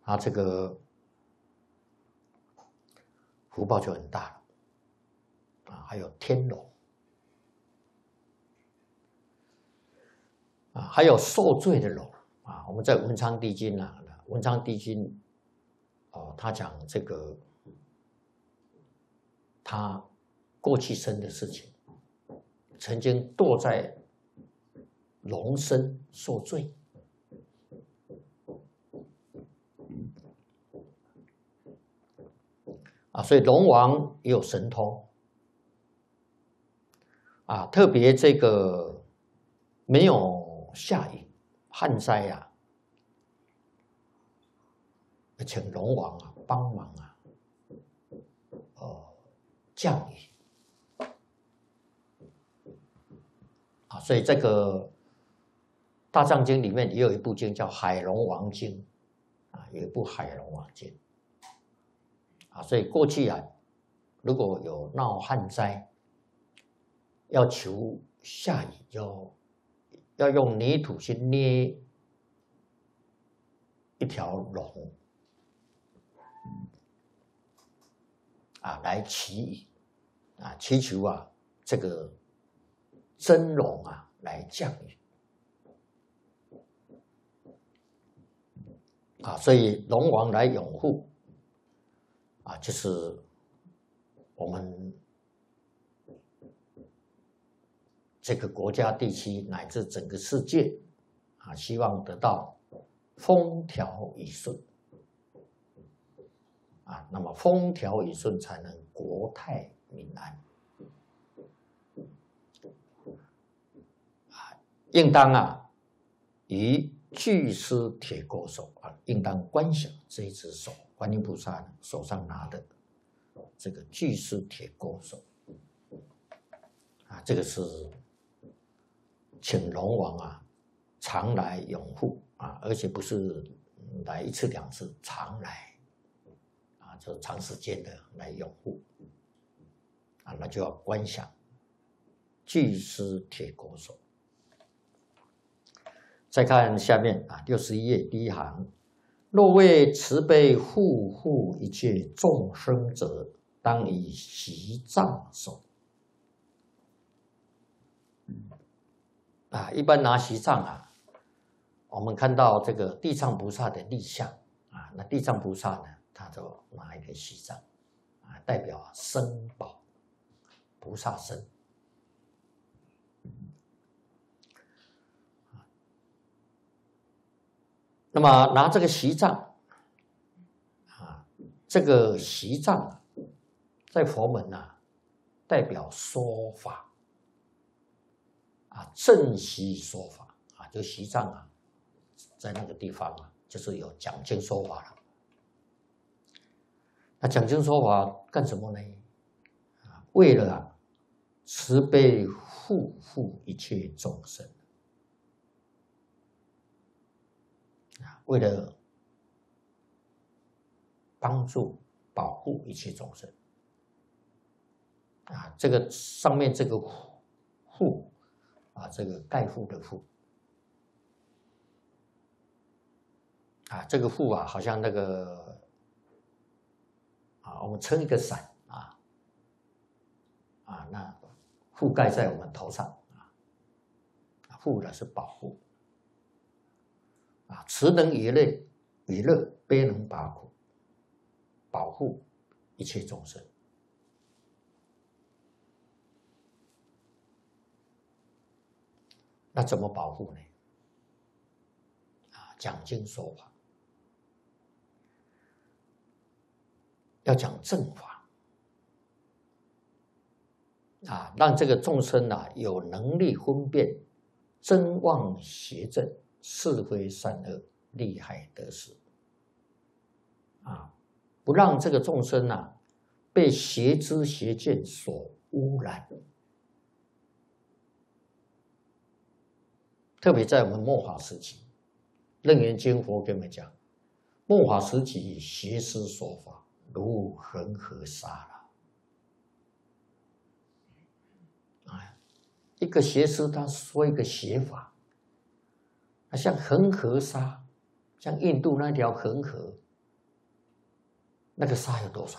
他这个福报就很大了啊。还有天龙啊，还有受罪的龙啊。我们在文昌帝君啊，文昌帝君哦，他讲这个他过去生的事情，曾经堕在龙身受罪。啊，所以龙王也有神通啊，特别这个没有下雨旱灾啊，请龙王啊帮忙啊，降雨啊，所以这个大藏经里面也有一部经叫《海龙王经》啊，有一部《海龙王经》。所以过去啊，如果有闹旱灾，要求下雨，要用泥土去捏一条龙啊，来祈雨啊，祈求啊这个真龙啊来降雨啊，所以龙王来拥护。啊，就是我们这个国家地区乃至整个世界啊，希望得到风调雨顺啊，那么风调雨顺才能国泰民安啊，应当啊以巨狮铁钩手啊，应当观想这一只手。观音菩萨手上拿的这个巨狮铁钩手啊，这个是请龙王啊常来拥护啊，而且不是来一次两次，常来啊，就长时间的来拥护啊，那就要观想巨狮铁钩手。再看下面啊，61页第一行。若为慈悲护护一切众生者，当以习杖手。啊，一般拿习杖啊，我们看到这个地藏菩萨的立像啊，那地藏菩萨呢，他就拿一个习杖啊，代表身宝，菩萨身。那么拿这个习杖啊，这个习杖在佛门啊，代表说法啊，正习说法啊，就习杖啊，在那个地方啊，就是有讲经说法了。那讲经说法干什么呢？啊，为了慈悲护护一切众生。为了帮助保护一切众生啊，这个上面这个护啊，这个盖护的护啊，这个护啊，好像那个啊，我们撑一个伞啊，那覆盖在我们头上啊，护的是保护。啊，慈能娱乐，悲能拔苦，保护一切众生。那怎么保护呢？啊，讲经说法，要讲正法啊，让这个众生啊有能力分辨真妄邪正。是非善恶，利害得失啊，不让这个众生啊被邪知邪见所污染。特别在我们末法时期，楞严经佛跟我们讲，末法时期邪师说法如恒河沙了。一个邪师他说一个邪法。像恒河沙，像印度那条恒河那个沙有多少？